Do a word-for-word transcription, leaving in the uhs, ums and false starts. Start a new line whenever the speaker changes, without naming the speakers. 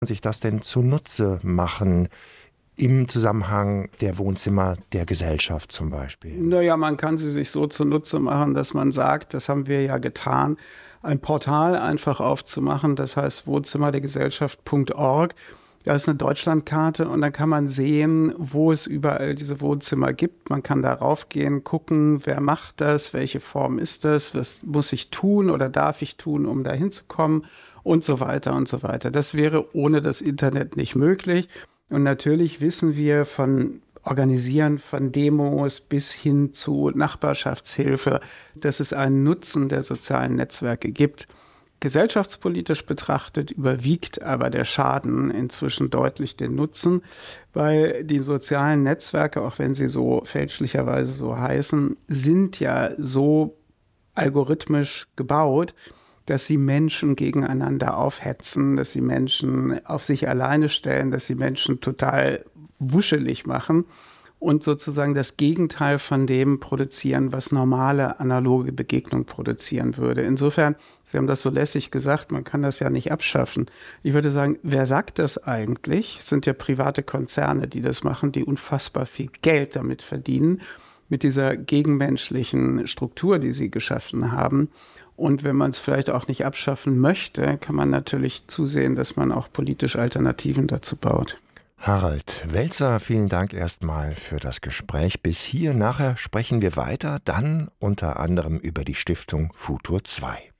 sich das denn zunutze machen im Zusammenhang der Wohnzimmer der Gesellschaft zum Beispiel?
Naja, man kann sie sich so zunutze machen, dass man sagt, das haben wir ja getan, ein Portal einfach aufzumachen, das heißt wohnzimmer der Gesellschaft punkt org. Da ist eine Deutschlandkarte und dann kann man sehen, wo es überall diese Wohnzimmer gibt. Man kann darauf gehen, gucken, wer macht das, welche Form ist das, was muss ich tun oder darf ich tun, um da hinzukommen und so weiter und so weiter. Das wäre ohne das Internet nicht möglich. Und natürlich wissen wir von Organisieren von Demos bis hin zu Nachbarschaftshilfe, dass es einen Nutzen der sozialen Netzwerke gibt. Gesellschaftspolitisch betrachtet überwiegt aber der Schaden inzwischen deutlich den Nutzen, weil die sozialen Netzwerke, auch wenn sie so fälschlicherweise so heißen, sind ja so algorithmisch gebaut, dass sie Menschen gegeneinander aufhetzen, dass sie Menschen auf sich alleine stellen, dass sie Menschen total wuschelig machen und sozusagen das Gegenteil von dem produzieren, was normale analoge Begegnung produzieren würde. Insofern, Sie haben das so lässig gesagt, man kann das ja nicht abschaffen. Ich würde sagen, wer sagt das eigentlich? Es sind ja private Konzerne, die das machen, die unfassbar viel Geld damit verdienen, mit dieser gegenmenschlichen Struktur, die sie geschaffen haben. Und wenn man es vielleicht auch nicht abschaffen möchte, kann man natürlich zusehen, dass man auch politisch Alternativen dazu baut.
Harald Welzer, vielen Dank erstmal für das Gespräch. Bis hier, nachher sprechen wir weiter, dann unter anderem über die Stiftung Futur zwei.